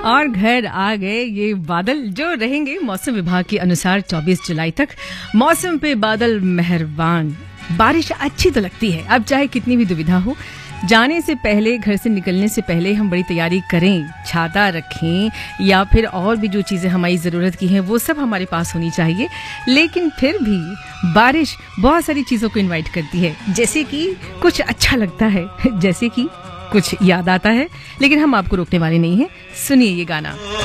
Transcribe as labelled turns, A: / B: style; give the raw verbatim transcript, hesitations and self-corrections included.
A: और घर आ गए ये बादल जो रहेंगे मौसम विभाग के अनुसार चौबीस जुलाई तक। मौसम पे बादल मेहरबान, बारिश अच्छी तो लगती है। अब चाहे कितनी भी दुविधा हो, जाने से पहले, घर से निकलने से पहले हम बड़ी तैयारी करें, छाता रखें या फिर और भी जो चीज़ें हमारी ज़रूरत की हैं वो सब हमारे पास होनी चाहिए। लेकिन फिर भी बारिश बहुत सारी चीज़ों को इनवाइट करती है, जैसे कि कुछ अच्छा लगता है, जैसे कि कुछ याद आता है। लेकिन हम आपको रोकने वाले नहीं हैं। सुनिए ये गाना।